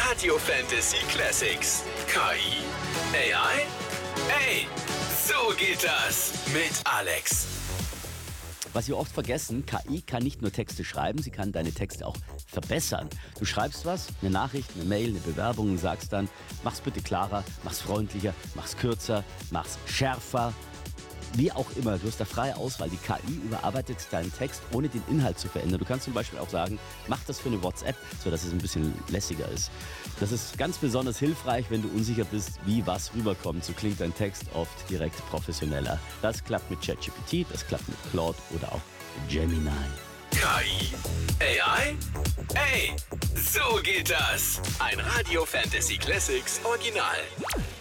Radio Fantasy Classics. KI? AI? Ey, so geht das mit Alex. Was wir oft vergessen, KI kann nicht nur Texte schreiben, sie kann deine Texte auch verbessern. Du schreibst was, eine Nachricht, eine Mail, eine Bewerbung und sagst dann, mach's bitte klarer, mach's freundlicher, mach's kürzer, mach's schärfer. Wie auch immer, du hast da freie Auswahl. Die KI überarbeitet deinen Text, ohne den Inhalt zu verändern. Du kannst zum Beispiel auch sagen, mach das für eine WhatsApp, sodass es ein bisschen lässiger ist. Das ist ganz besonders hilfreich, wenn du unsicher bist, wie was rüberkommt. So klingt dein Text oft direkt professioneller. Das klappt mit ChatGPT, das klappt mit Claude oder auch mit Gemini. KI? AI? Ey, so geht das. Ein Radio Fantasy Classics Original.